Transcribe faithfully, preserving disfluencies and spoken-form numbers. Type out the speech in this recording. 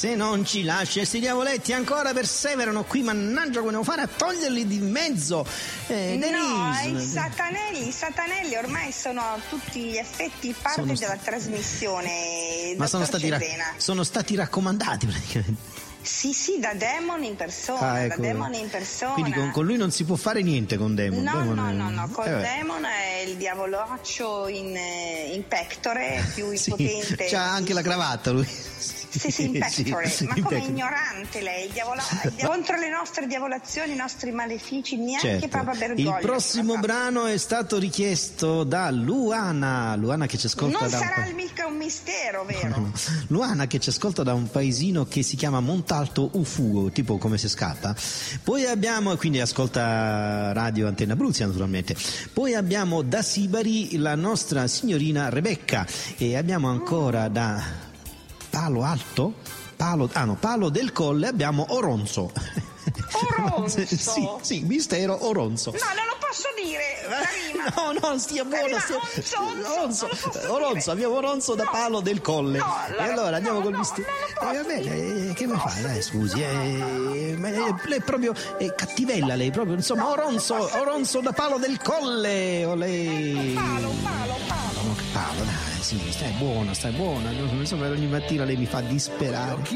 se non ci lascia. Sti diavoletti ancora perseverano qui, mannaggia, come devo fare a toglierli di mezzo? Eh, no, i satanelli, i satanelli ormai sono a tutti gli effetti parte sono della st- trasmissione. Ma sono stati, ra- sono stati raccomandati praticamente. Sì, sì, da Demon in persona, ah, ecco. da Demon in persona. Quindi con, con lui non si può fare niente con Demon. No, Demon no, è... no, no, con eh, Demon è il diavolaccio in, in pectore, più sì, impotente. c'ha anche la cravatta lui. Sì, sì, in pectore, sì, ma sì, come pectore. ignorante lei, il diavola... contro le nostre diavolazioni, i nostri malefici, neanche certo. Papa Bergoglio. Il prossimo brano è stato richiesto da Luana, Luana che ci ascolta non da sarà un pa- mica un mistero, vero? No, no. Luana che ci ascolta da un paesino che si chiama Montalto Ufugo, tipo come si scappa. Poi abbiamo, quindi ascolta Radio Antenna Abruzia naturalmente. Poi abbiamo da Sibari la nostra signorina Rebecca e abbiamo ancora da Palo Alto? Palo, ah no, Palo del Colle abbiamo Oronzo. Oronzo? sì, sì, mistero Oronzo. No, non lo posso dire, Karima. No, no, stia buono. Stia... Onzo, Onzo, Oronzo, abbiamo Oronzo da no. Palo del Colle. No, e allora andiamo no, col no, mistero. No, eh, va bene, eh, che vuoi fare? Dai, scusi, eh, ma lei è proprio è cattivella lei, proprio, insomma, Oronzo, Oronzo da Palo del Colle. O lei... Palo, palo, palo. No, che palo, dai, sì, stai buona, stai buona. Insomma, ogni mattina lei mi fa disperare.